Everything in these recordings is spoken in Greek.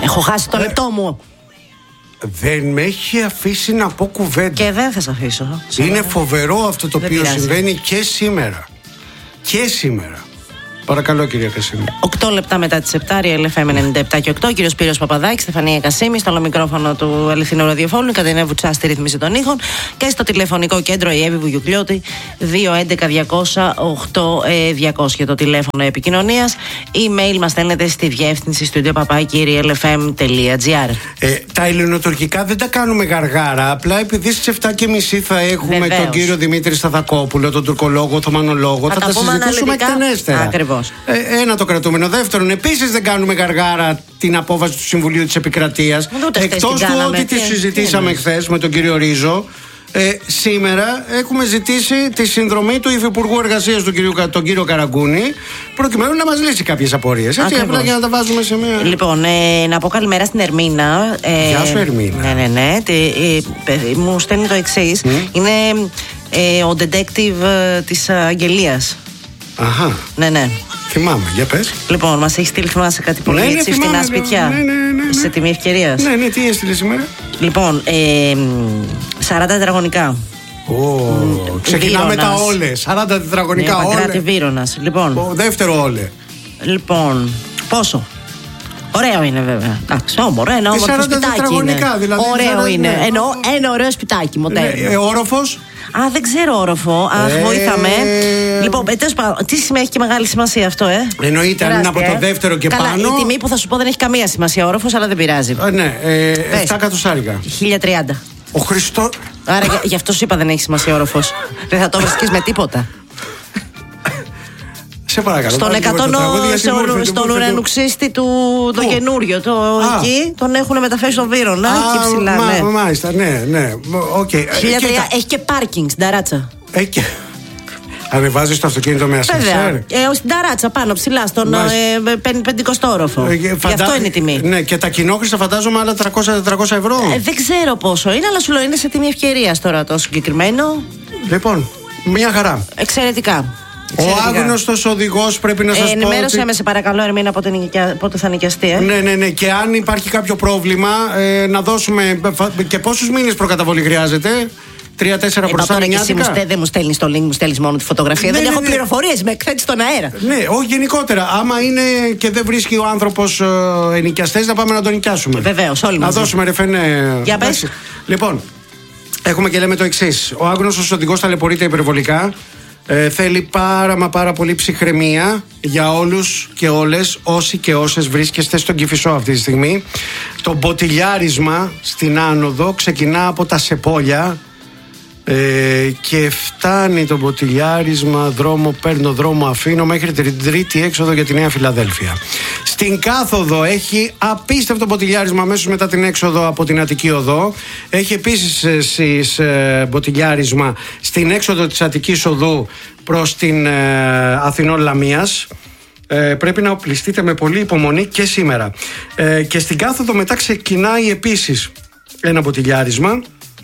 Έχω χάσει το λεπτό μου. Δεν με έχει αφήσει να πω κουβέντα. Και δεν θα σε αφήσω. Είναι φοβερό αυτό το οποίο συμβαίνει και σήμερα. Και σήμερα. Παρακαλώ, κυρία Κασίμη. 8 λεπτά μετά τις 7, Real FM 97 και 8. Κύριος Σπύρος Παπαδάκης, Στεφανία Κασίμη, στο μικρόφωνο του αληθινού ραδιοφώνου. Κατερίνα Βουτσά στη ρύθμιση των ήχων. Και στο τηλεφωνικό κέντρο η Εύη Βουγιουκλιώτη, 211-200-8200 το τηλέφωνο επικοινωνίας. Email μας στέλνετε στη διεύθυνση studio@realfm.gr. Τα ελληνοτουρκικά δεν τα κάνουμε γαργάρα. Απλά επειδή στις 7:30 θα έχουμε τον κύριο Δημήτρη Σταθακόπουλο, τον τουρκολόγο, οθωμανολόγο. Θα τα συζητήσουμε εκτενέστερα. Ακριβώς. Ένα το κρατούμενο. Δεύτερον, επίσης δεν κάνουμε γαργάρα την απόφαση του Συμβουλίου της Επικρατείας. Εκτός του ότι τη συζητήσαμε χθες με τον κύριο Ρίζο. Σήμερα έχουμε ζητήσει τη συνδρομή του Υφυπουργού Εργασίας τον κύριο Καραγκούνη, προκειμένου να μας λύσει κάποιες απορίες. Έτσι, απλά για να τα βάζουμε σε μια. Λοιπόν, να πω καλημέρα στην Ερμίνα. Γεια σου, Ερμίνα. Ναι. Μου στέλνει το εξής. Είναι ο detective της Αγγελίας. Αχα. Ναι. Θυμάμαι, για πες. Λοιπόν, μας έχει στείλει, θυμάσαι κάτι πολύ έτσι φτηνά σπιτιά. Ναι. Σε τιμή ευκαιρίας. Ναι, τι έστειλε σήμερα. Λοιπόν, 40 τετραγωνικά. Ξεκινάμε τα όλε. 40 τετραγωνικά όλε. Παγκράτη Βύρωνας. Λοιπόν. Δεύτερο όλε. Λοιπόν, πόσο. Ωραίο είναι βέβαια. Εντάξει, όμορφο. Ένα όμορφο σπιτάκι είναι. Δηλαδή, ωραίο είναι. Εννοώ ένα ωραίο σπιτάκι, μοντέρνο. Όροφος. Α, δεν ξέρω όροφο. Αχ, βοήθαμε. Λοιπόν, τι σημαίνει, έχει και μεγάλη σημασία αυτό, Εννοείται, αν είναι από το δεύτερο και καλά, πάνω. Η τιμή που θα σου πω δεν έχει καμία σημασία όροφος, αλλά δεν πειράζει. Ναι, 7 κατοστάρικα. 1030. Ο Χριστό. Άρα γι' αυτό σου είπα δεν έχει σημασία όροφος. Δεν θα το βρίσκεις με τίποτα. Σε παρακαλώ. Στον ουρανουξύστη του το καινούριο. Εκεί τον έχουν μεταφέρει στο Βύρωνα. Εκεί ψηλά. Μάλιστα, ναι. Έχει και πάρκινγκ στην ταράτσα. Ανεβάζεις το αυτοκίνητο με ασανσέρ. Βέβαια. Στην ταράτσα πάνω ψηλά, στον 50ο όροφο. Γι' αυτό είναι η τιμή. Ναι, και τα κοινόχρηστα φαντάζομαι άλλα 300-400 ευρώ. Δεν ξέρω πόσο είναι, αλλά σου λέω είναι σε τιμή ευκαιρίας τώρα το συγκεκριμένο. Λοιπόν, μια χαρά. Εξαιρετικά. Ο άγνωστος οδηγός, πρέπει να σας πω. Ενημέρωσέ με, σε παρακαλώ, Ερμίνα, πότε θα νοικιαστεί. Ναι. Και αν υπάρχει κάποιο πρόβλημα, να δώσουμε. Και πόσους μήνες προκαταβολή χρειάζεται. 3-4 μπροστά. Τώρα και εσύ δεν μου στέλνεις το link, μου στέλνεις μόνο τη φωτογραφία. Δεν έχω πληροφορίες, με εκθέτεις στον αέρα. Ναι, όχι γενικότερα. Άμα είναι και δεν βρίσκει ο άνθρωπος ενοικιαστές, να πάμε να τον νοικιάσουμε. Βεβαίως, όλοι μαζί. Να δώσουμε ρεφένε. Για πες. Λοιπόν, έχουμε και λέμε το εξής. Ο άγνωστος οδηγός ταλαιπωρείται υπερβολικά. Θέλει πάρα πολύ ψυχραιμία για όλους και όλες όσοι και όσες βρίσκεστε στον Κηφισό αυτή τη στιγμή. Το μποτιλιάρισμα στην άνοδο ξεκινά από τα Σεπόλια και φτάνει το μποτιλιάρισμα, δρόμο αφήνω μέχρι την τρίτη έξοδο για τη Νέα Φιλαδέλφια. Στην κάθοδο έχει απίστευτο μποτιλιάρισμα αμέσως μετά την έξοδο από την Αττική Οδό. Έχει επίσης μποτιλιάρισμα στην έξοδο της Αττικής Οδού προς την Αθηνών Λαμίας. Πρέπει να οπλιστείτε με πολύ υπομονή και σήμερα. Και στην κάθοδο μετά ξεκινάει επίσης ένα μποτιλιάρισμα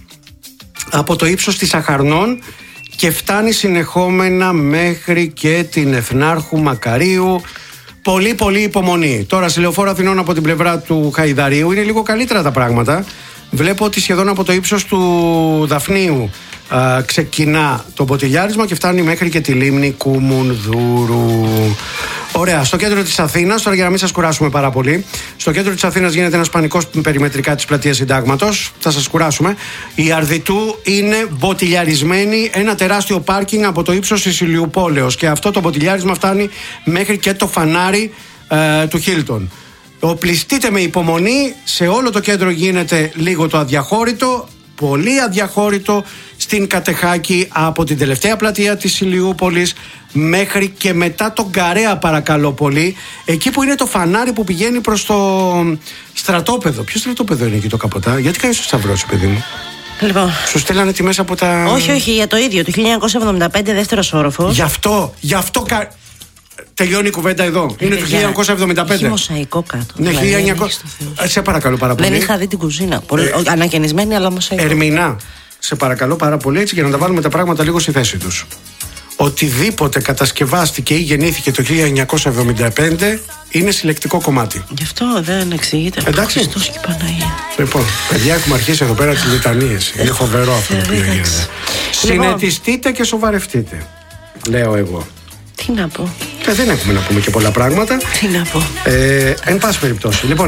από το ύψος της Αχαρνών και φτάνει συνεχόμενα μέχρι και την Εθνάρχου Μακαρίου. Πολύ υπομονή. Τώρα στη Λεωφόρο Αθηνών από την πλευρά του Χαϊδαρίου είναι λίγο καλύτερα τα πράγματα. Βλέπω ότι σχεδόν από το ύψος του Δαφνίου ξεκινά το μποτιλιάρισμα και φτάνει μέχρι και τη λίμνη Κουμουνδούρου. Ωραία, στο κέντρο της Αθήνας, τώρα για να μην σας κουράσουμε πάρα πολύ, στο κέντρο της Αθήνας γίνεται ένας πανικός περιμετρικά της πλατείας Συντάγματος. Θα σας κουράσουμε. Η Αρδιτού είναι μποτιλιαρισμένη, ένα τεράστιο πάρκινγκ από το ύψος της Ηλιουπόλεως και αυτό το μποτιλιάρισμα φτάνει μέχρι και το φανάρι του Χίλτον. Οπλιστείτε με υπομονή, σε όλο το κέντρο γίνεται λίγο το αδιαχώρητο, πολύ αδιαχώρητο στην Κατεχάκη από την τελευταία πλατεία της Ηλιούπολης μέχρι και μετά τον Καρέα, παρακαλώ πολύ, εκεί που είναι το φανάρι που πηγαίνει προς το στρατόπεδο. Ποιο στρατόπεδο είναι εκεί το Καποτά? Γιατί κάνεις το σταυρός, παιδί μου? Λοιπόν. Σου στέλνανε τιμές από τα... Όχι, για το ίδιο, το 1975 δεύτερος όροφος. Γι' αυτό τελειώνει η κουβέντα εδώ. Είναι το 1975. Έχει μοσαϊκό κάτω. Ναι, 1900. Σε παρακαλώ πάρα πολύ. Δεν είχα δει την κουζίνα. Ανακαινισμένη, αλλά μοσαϊκό. Ερμηνά, σε παρακαλώ πάρα πολύ, έτσι για να τα βάλουμε τα πράγματα λίγο στη θέση τους. οτιδήποτε κατασκευάστηκε ή γεννήθηκε το 1975 είναι συλλεκτικό κομμάτι. Γι' αυτό δεν εξηγείται. Εντάξει. Χριστός και Παναγία. Λοιπόν, παιδιά, έχουμε αρχίσει εδώ πέρα τις λιτανίες. Είναι φοβερό αυτό το οποίο γίνεται. Συνετιστείτε και σοβαρευτείτε, λέω εγώ. Τι να πω. Δεν έχουμε να πούμε και πολλά πράγματα. Τι να πω. Εν πάση περιπτώσει. Λοιπόν,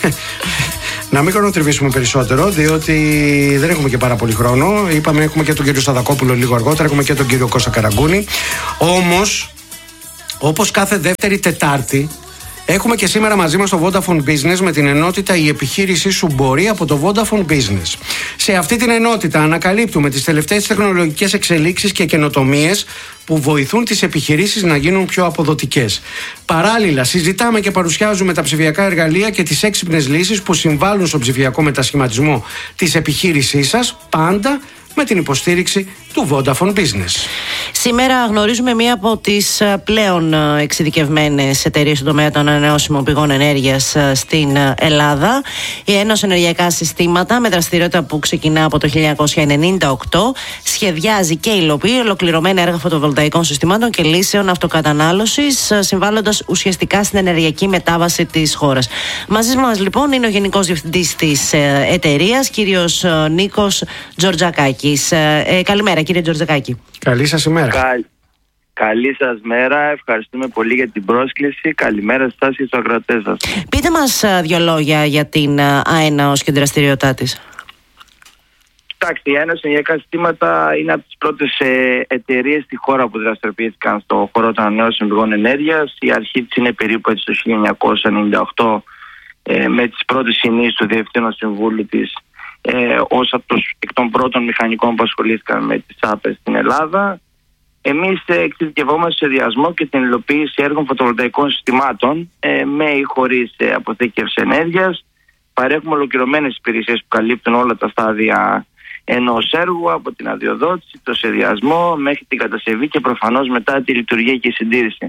να μην χρονοτριβήσουμε περισσότερο, διότι δεν έχουμε και πάρα πολύ χρόνο. Είπαμε, έχουμε και τον κύριο Σταδακόπουλο λίγο αργότερα, έχουμε και τον κύριο Κώστα Καραγκούνη. Όμως, όπως κάθε δεύτερη Τετάρτη, έχουμε και σήμερα μαζί μας το Vodafone Business με την ενότητα «Η επιχείρησή σου μπορεί» από το Vodafone Business. Σε αυτή την ενότητα ανακαλύπτουμε τις τελευταίες τεχνολογικές εξελίξεις και καινοτομίες που βοηθούν τις επιχειρήσεις να γίνουν πιο αποδοτικές. Παράλληλα, συζητάμε και παρουσιάζουμε τα ψηφιακά εργαλεία και τις έξυπνες λύσεις που συμβάλλουν στον ψηφιακό μετασχηματισμό της επιχείρησής σας, πάντα με την υποστήριξη του Vodafone Business. Σήμερα γνωρίζουμε μία από τις πλέον εξειδικευμένες εταιρείες στον τομέα των ανανεώσιμων πηγών ενέργειας στην Ελλάδα. Η Ένωση Ενεργειακά Συστήματα, με δραστηριότητα που ξεκινά από το 1998, σχεδιάζει και υλοποιεί ολοκληρωμένα έργα φωτοβολταϊκών συστημάτων και λύσεων αυτοκατανάλωσης, συμβάλλοντας ουσιαστικά στην ενεργειακή μετάβαση της χώρας. Μαζί μας λοιπόν είναι ο Γενικός Διευθυντής της εταιρείας, κύριος Νίκος Τζορτζακάκης. Καλημέρα, κύριε Τζορτζακάκη. Καλή σας ημέρα. Καλή σας μέρα, ευχαριστούμε πολύ για την πρόσκληση. Καλημέρα σας και στους ακροατές σας. Πείτε μας δύο λόγια για την ΑΕΝΑ και την δραστηριότητά της. Εντάξει, η Ένωση Ενεργειακά Συστήματα είναι από τις πρώτες εταιρείες στη χώρα που δραστηριοποιήθηκαν στον χώρο των ανανεώσιμων πηγών ενέργειας. Η αρχή της είναι περίπου έτσι το 1998 με τις πρώτες συνήσεις του Διευθύνου Συμβούλου της ως εκ των πρώτων μηχανικών που ασχολήθηκαν με τις ΑΠΕ στην Ελλάδα. Εμείς εξειδικευόμαστε σε σχεδιασμό και την υλοποίηση έργων φωτοβολταϊκών συστημάτων με ή χωρίς αποθήκευση ενέργειας. Παρέχουμε ολοκληρωμένες υπηρεσίες που καλύπτουν όλα τα στάδια ενός έργου, από την αδειοδότηση, το σχεδιασμό μέχρι την κατασκευή και προφανώς μετά τη λειτουργία και η συντήρηση.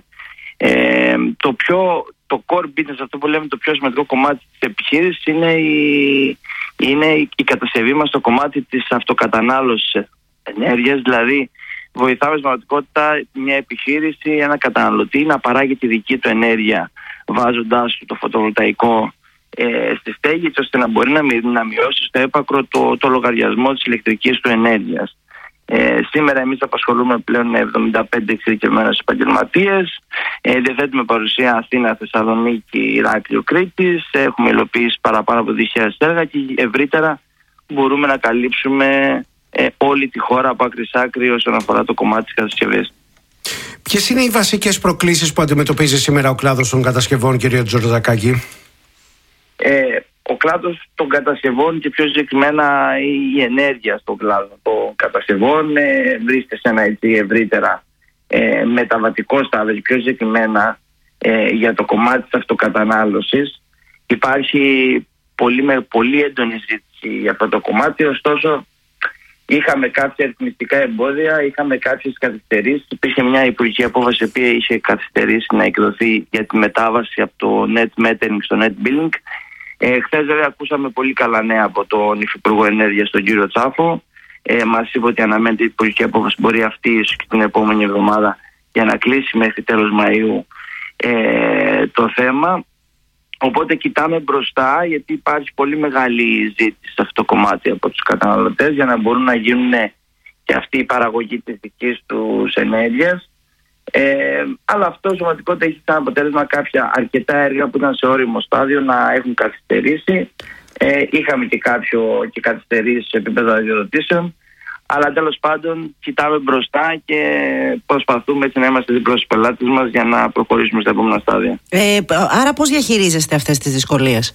Το core business, αυτό που λέμε το πιο σημαντικό κομμάτι της επιχείρησης, είναι η κατασκευή μας στο κομμάτι της αυτοκατανάλωσης ενέργειας. Δηλαδή βοηθάμε στην πραγματικότητα μια επιχείρηση, ένα καταναλωτή να παράγει τη δική του ενέργεια βάζοντάς το φωτοβολταϊκό στη στέγη, ώστε να μπορεί να μειώσει στο έπακρο το λογαριασμό της ηλεκτρικής του ενέργειας. Σήμερα εμείς απασχολούμε πλέον 75 εξειδικευμένους επαγγελματίες. Διαθέτουμε παρουσία Αθήνα, Θεσσαλονίκη, Ηράκλειο, Κρήτης. Έχουμε υλοποιήσει παραπάνω από 2.000 έργα και ευρύτερα μπορούμε να καλύψουμε όλη τη χώρα από άκρη σ' άκρη όσον αφορά το κομμάτι της κατασκευής. Ποιες είναι οι βασικές προκλήσεις που αντιμετωπίζει σήμερα ο κλάδος των κατασκευών, κύριε Τζορτζακάκη? Ο κλάδος των κατασκευών και πιο συγκεκριμένα η ενέργεια στον κλάδο των κατασκευών βρίσκεται σε ένα έτσι ευρύτερα μεταβατικό στάδιο και πιο συγκεκριμένα για το κομμάτι της αυτοκατανάλωσης. Υπάρχει πολύ έντονη ζήτηση για αυτό το κομμάτι, ωστόσο είχαμε κάποια αριθμιστικά εμπόδια, είχαμε κάποιες καθυστερήσεις. Υπήρχε μια υπουργική απόφαση που είχε καθυστερήσει να εκδοθεί για τη μετάβαση από το net metering στο net billing. Χθες βέβαια ακούσαμε πολύ καλά νέα από τον Υφυπουργό Ενέργειας, τον κύριο Τσάφο. Μας είπε ότι αναμένεται η υπουργική απόφαση, μπορεί αυτή ίσως και την επόμενη εβδομάδα, για να κλείσει μέχρι τέλος Μαΐου το θέμα. Οπότε κοιτάμε μπροστά, γιατί υπάρχει πολύ μεγάλη ζήτηση σε αυτό το κομμάτι από τους καταναλωτές για να μπορούν να γίνουν και αυτή η παραγωγή της δικής τους ενέργειας. Αλλά αυτό σωματικότητα έχει σαν αποτέλεσμα κάποια αρκετά έργα που ήταν σε όριμο στάδιο να έχουν καθυστερήσει. Είχαμε και καθυστερήσεις σε επίπεδο αδειοδοτήσεων. Αλλά τέλος πάντων κοιτάμε μπροστά και προσπαθούμε έτσι να είμαστε δίπλα στους πελάτες μας για να προχωρήσουμε στα επόμενα στάδια. Άρα πώς διαχειρίζεστε αυτές τις δυσκολίες?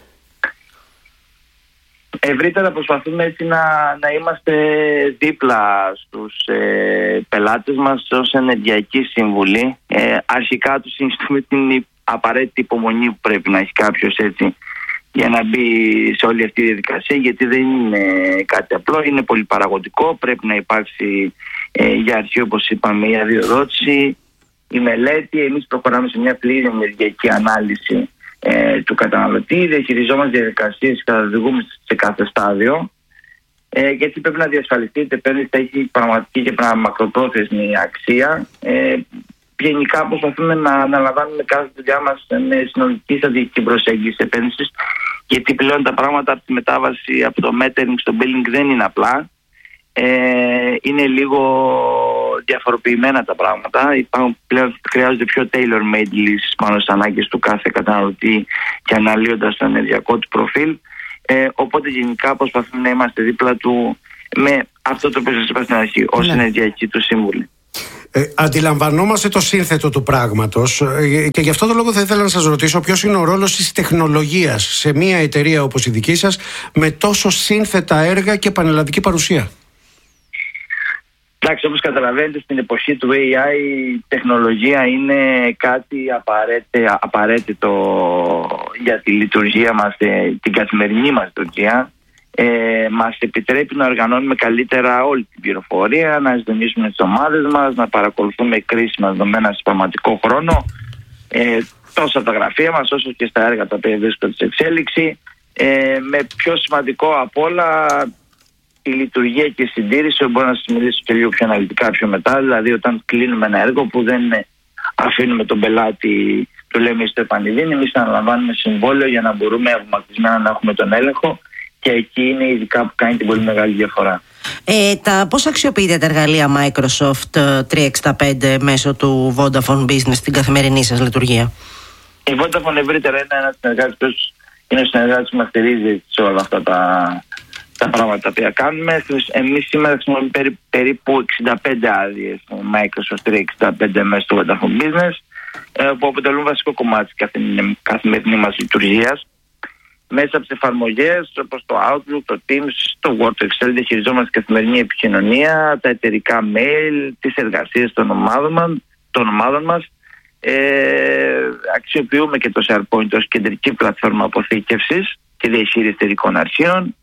Ευρύτερα προσπαθούμε έτσι να είμαστε δίπλα στους πελάτες μας ως ενεργειακή συμβουλή. Αρχικά τους συνιστούμε την απαραίτητη υπομονή που πρέπει να έχει κάποιος έτσι για να μπει σε όλη αυτή τη διαδικασία, γιατί δεν είναι κάτι απλό, είναι πολύ παραγωγικό. Πρέπει να υπάρξει για αρχή, όπως είπαμε, η αδειοδότηση, η μελέτη. Εμείς προχωράμε σε μια πλήρη ενεργειακή ανάλυση του καταναλωτή, διαχειριζόμαστε διαδικασίες και καθοδηγούμε σε κάθε στάδιο. γιατί πρέπει να διασφαλιστεί ότι η επένδυση θα έχει πραγματική και μακροπρόθεσμη αξία. Γενικά προσπαθούμε να αναλαμβάνουμε κάθε δουλειά μας με συνολική στρατηγική προσέγγιση επένδυσης, γιατί πλέον τα πράγματα από τη μετάβαση από το metering στο billing δεν είναι απλά. Είναι λίγο διαφοροποιημένα τα πράγματα. Πλέον χρειάζονται πιο tailor-made λύσεις πάνω στις ανάγκες του κάθε καταναλωτή και αναλύοντας το ενεργειακό του προφίλ. Οπότε γενικά προσπαθούμε να είμαστε δίπλα του με αυτό το οποίο σας είπα στην αρχή, ως ενεργειακή του σύμβουλη. Αντιλαμβανόμαστε το σύνθετο του πράγματος και γι' αυτό το λόγο θα ήθελα να σας ρωτήσω ποιος είναι ο ρόλος της τεχνολογίας σε μια εταιρεία όπως η δική σας με τόσο σύνθετα έργα και πανελλαδική παρουσία. Εντάξει, όπως καταλαβαίνετε, στην εποχή του AI η τεχνολογία είναι κάτι απαραίτητο για τη λειτουργία μας, την καθημερινή μας λειτουργία. Μας επιτρέπει να οργανώνουμε καλύτερα όλη την πληροφορία, να συντονίσουμε τις ομάδες μας, να παρακολουθούμε κρίσιμα δεδομένα σε πραγματικό χρόνο, τόσο από τα γραφεία μας όσο και στα έργα τα οποία βρίσκονται σε εξέλιξη. Με πιο σημαντικό απ' όλα η λειτουργία και η συντήρηση, μπορώ να σας μιλήσω και λίγο πιο αναλυτικά πιο μετά. Δηλαδή, όταν κλείνουμε ένα έργο που δεν αφήνουμε τον πελάτη, του λέμε στο επανειδήν, εμείς αναλαμβάνουμε συμβόλαιο για να μπορούμε αυτοματισμένα να έχουμε τον έλεγχο, και εκεί είναι ειδικά που κάνει την πολύ μεγάλη διαφορά. Πώς αξιοποιείτε τα εργαλεία Microsoft 365 μέσω του Vodafone Business στην καθημερινή σας λειτουργία? Η Vodafone ευρύτερα είναι ένας συνεργάτης, είναι ο συνεργάτης που μας στηρίζει σε όλα αυτά τα πράγματα τα οποία κάνουμε. Εμείς σήμερα χρησιμοποιούμε περίπου 65 άδειες Microsoft 365 μέσω του Vodafone Business, που αποτελούν βασικό κομμάτι της καθημερινής μας λειτουργίας. Μέσα από τις εφαρμογές όπως το Outlook, το Teams, το Word, το Excel διαχειριζόμαστε την καθημερινή επικοινωνία, τα εταιρικά mail, τις εργασίες των ομάδων μας. Αξιοποιούμε και το SharePoint ως κεντρική πλατφόρμα αποθήκευσης και διαχείρισης εταιρικών αρχείων,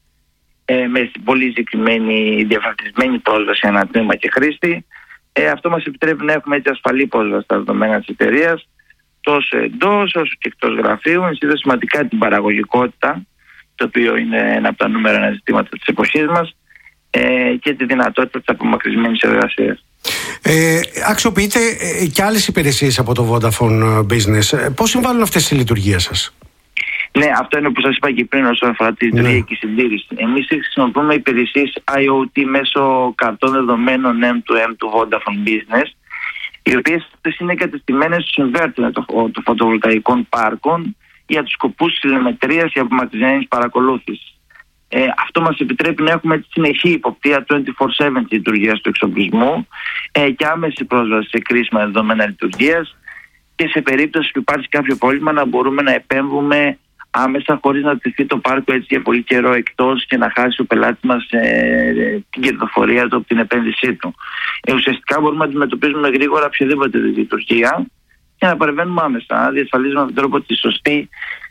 με πολύ συγκεκριμένη διαφορετισμένη πρόσβαση ανά τμήμα και χρήστη. Αυτό μας επιτρέπει να έχουμε έτσι ασφαλή πρόσβαση στα δεδομένα της εταιρείας, τόσο εντός όσο και εκτός γραφείου. Ενισχύει σημαντικά την παραγωγικότητα, το οποίο είναι ένα από τα νούμερα 1 ζητήματα της εποχής μας, και τη δυνατότητα της απομακρυσμένης εργασίας. Αξιοποιείτε και άλλες υπηρεσίες από το Vodafone Business. Πώς συμβάλλουν αυτές στη λειτουργία σας? Ναι, αυτό είναι που σας είπα και πριν όσον αφορά τη λειτουργία και συντήρηση. Εμείς χρησιμοποιούμε υπηρεσίες IoT μέσω καρτών δεδομένων M2M του Vodafone Business, οι οποίες είναι εγκατεστημένες στους inverter των φωτοβολταϊκών πάρκων για τους σκοπούς της τηλεμετρίας ή απομακρυσμένης παρακολούθησης. Αυτό μας επιτρέπει να έχουμε τη συνεχή υποπτία 24/7 της λειτουργίας του εξοπλισμού και άμεση πρόσβαση σε κρίσιμα δεδομένα λειτουργίας, και σε περίπτωση που υπάρχει κάποιο πρόβλημα να μπορούμε να επέμβουμε άμεσα χωρίς να τεθεί το πάρκο έτσι για πολύ καιρό εκτός και να χάσει ο πελάτης μας την κερδοφορία του από την επένδυσή του. Ουσιαστικά μπορούμε να αντιμετωπίζουμε γρήγορα οποιαδήποτε λειτουργία και να παρεμβαίνουμε άμεσα, να διασφαλίζουμε με τον τρόπο τη σωστή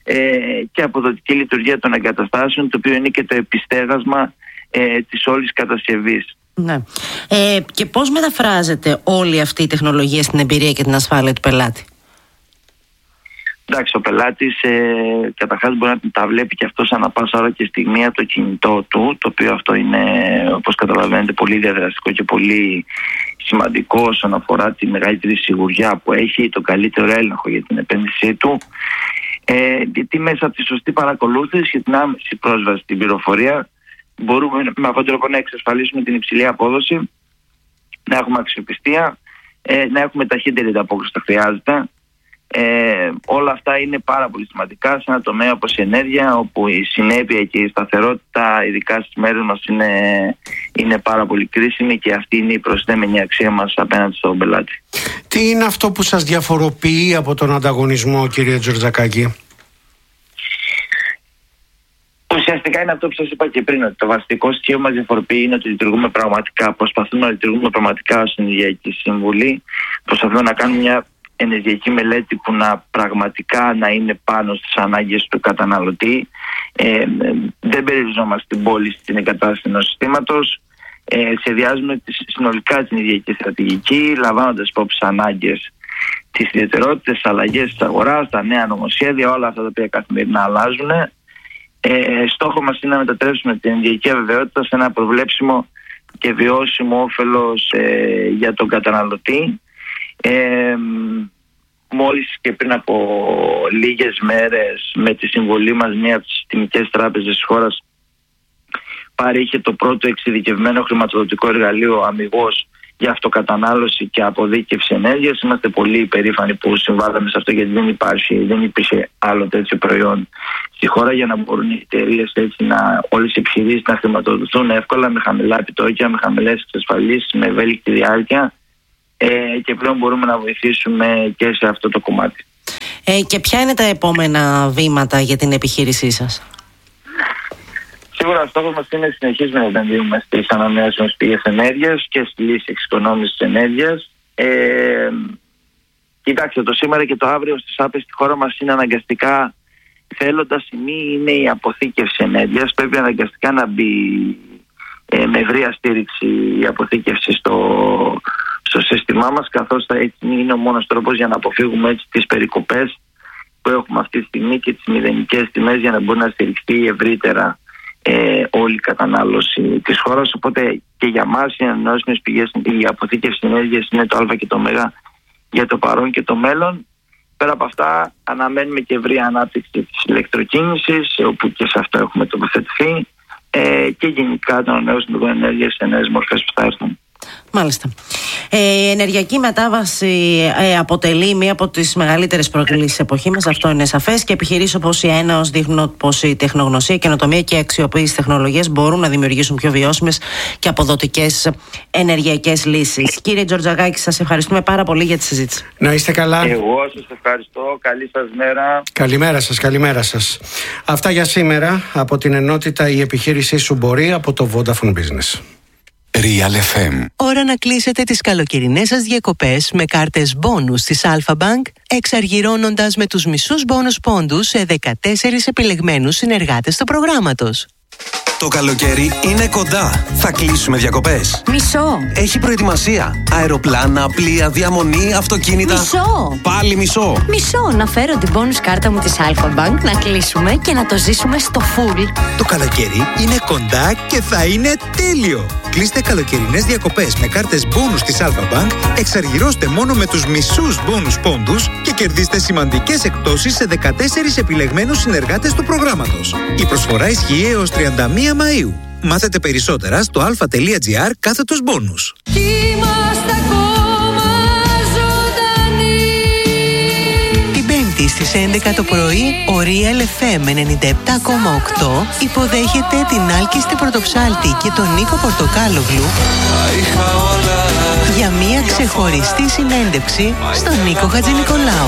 και αποδοτική λειτουργία των εγκαταστάσεων, το οποίο είναι και το επιστέγασμα της όλης κατασκευής. Ναι. Και πώς μεταφράζεται όλη αυτή η τεχνολογία στην εμπειρία και την ασφάλεια του πελάτη? Εντάξει, ο πελάτης καταρχάς μπορεί να τα βλέπει και αυτός ανά πάσα ώρα και στιγμή από το κινητό του, το οποίο αυτό είναι, όπως καταλαβαίνετε, πολύ διαδραστικό και πολύ σημαντικό όσον αφορά τη μεγαλύτερη σιγουριά που έχει, τον καλύτερο έλεγχο για την επένδυσή του, γιατί μέσα από τη σωστή παρακολούθηση και την άμεση πρόσβαση στην πληροφορία μπορούμε με αυτόν τον τρόπο να εξασφαλίσουμε την υψηλή απόδοση, να έχουμε αξιοπιστία, να έχουμε ταχύτερη ανταπόκριση όταν χρειάζεται. Όλα αυτά είναι πάρα πολύ σημαντικά σε ένα τομέα όπως η ενέργεια, όπου η συνέπεια και η σταθερότητα, ειδικά στις μέρες μας, είναι πάρα πολύ κρίσιμη, και αυτή είναι η προσθέμενη αξία μας απέναντι στον πελάτη. Τι είναι αυτό που σας διαφοροποιεί από τον ανταγωνισμό, κύριε Τζορτζακάκη? Ουσιαστικά είναι αυτό που σας είπα και πριν, ότι το βασικό στοιχείο μας διαφοροποιεί είναι ότι προσπαθούμε να λειτουργούμε πραγματικά ως ενεργειακή σύμβουλη. Προσπαθούμε να κάνουμε μια ενεργειακή μελέτη που πραγματικά να είναι πάνω στις ανάγκες του καταναλωτή. Δεν περιοριζόμαστε στην πόλη στην εγκατάσταση ενός συστήματος. Σχεδιάζουμε συνολικά την ενεργειακή στρατηγική, λαμβάνοντας υπόψη ανάγκες, τις ιδιαιτερότητες, τις αλλαγές της αγοράς, τα νέα νομοσχέδια, όλα αυτά τα οποία καθημερινά αλλάζουν. Στόχο μας είναι να μετατρέψουμε την ενεργειακή αβεβαιότητα σε ένα προβλέψιμο και βιώσιμο όφελος για τον καταναλωτή. Μόλις και πριν από λίγες μέρες, με τη συμβολή μας, μία από τις συστημικές τράπεζες της χώρας παρήχε το πρώτο εξειδικευμένο χρηματοδοτικό εργαλείο αμιγώς για αυτοκατανάλωση και αποδίκευση ενέργειας. Είμαστε πολύ περήφανοι που συμβάλαμε σε αυτό, γιατί δεν υπήρχε άλλο τέτοιο προϊόν στη χώρα, για να μπορούν οι εταιρείες όλες οι επιχειρήσεις να χρηματοδοτηθούν εύκολα, με χαμηλά επιτόκια, με χαμηλές εξασφαλίσεις, με ευέλικτη διάρκεια, και πλέον μπορούμε να βοηθήσουμε και σε αυτό το κομμάτι. Και ποια είναι τα επόμενα βήματα για την επιχείρησή σας? Σίγουρα ο στόχος μας είναι να συνεχίσουμε να επενδύουμε στις ανανεώσιμες πηγές ενέργειας και στη λύση εξοικονόμησης της ενέργειας. Κοιτάξτε, το σήμερα και το αύριο στις άπες στη χώρα μας είναι αναγκαστικά, θέλοντας ή μη, είναι η αποθήκευση ενέργειας. Πρέπει αναγκαστικά να μπει με ευρεία στήριξη η αποθήκευση στο σύστημά μας, καθώς έτσι είναι ο μόνος τρόπος για να αποφύγουμε έτσι τις περικοπές που έχουμε αυτή τη στιγμή και τις μηδενικές τιμές, για να μπορεί να στηριχθεί ευρύτερα όλη η κατανάλωση της χώρας. Οπότε και για μας οι ανανεώσιμες πηγές, η αποθήκευση ενέργειας είναι το α και το ω για το παρόν και το μέλλον. Πέρα από αυτά, αναμένουμε και ευρεία ανάπτυξη της ηλεκτροκίνησης, όπου και σε αυτό έχουμε τοποθετηθεί, και γενικά των ανανεώσιμων πηγών ενέργειας σε νέες μορφές που θα έρθουν. Μάλιστα. Η ενεργειακή μετάβαση αποτελεί μία από τις μεγαλύτερες προκλήσεις της εποχής μας, αυτό είναι σαφές, και επιχειρήσεις όπως η ΕΝΑΟΣ δείχνουν πως η τεχνογνωσία, η καινοτομία και η αξιοποίηση τεχνολογίας μπορούν να δημιουργήσουν πιο βιώσιμες και αποδοτικές ενεργειακές λύσεις. Κύριε Τζορτζακάκη, σας ευχαριστούμε πάρα πολύ για τη συζήτηση. Να είστε καλά. Εγώ σας ευχαριστώ. Καλή σας μέρα. Καλημέρα σας. Αυτά για σήμερα από την ενότητα Η Επιχείρησή Σου Μπορεί από το Vodafone Business. Real FM. Ώρα να κλείσετε τις καλοκαιρινές σας διακοπές με κάρτες μπόνους της Alpha Bank, εξαργυρώνοντας με τους μισούς μπόνους πόντους σε 14 επιλεγμένους συνεργάτες του προγράμματος. Το καλοκαίρι είναι κοντά. Θα κλείσουμε διακοπές. Μισό. Έχει προετοιμασία. Αεροπλάνα, πλοία, διαμονή, αυτοκίνητα. Μισό. Πάλι μισό. Μισό. Να φέρω την bonus κάρτα μου της Alpha Bank, να κλείσουμε και να το ζήσουμε στο full. Το καλοκαίρι είναι κοντά και θα είναι τέλειο. Κλείστε καλοκαιρινές διακοπές με κάρτες bonus της Alpha Bank, εξαργυρώστε μόνο με τους μισούς bonus πόντους και κερδίστε σημαντικές εκπτώσεις σε 14 επιλεγμένους συνεργάτες του προγράμματος. Η προσφορά ισχύει έως 31 Μαΐου. Μάθετε περισσότερα στο alpha.gr/bonus. Είμαστε ακόμα ζωντανοί. Την Πέμπτη στις 11 το πρωί, ο Real FM 97,8 υποδέχεται την Άλκιστη Πρωτοψάλτη και τον Νίκο Πορτοκάλογλου για μια ξεχωριστή συνέντευξη στον Νίκο Χατζηνικολάου.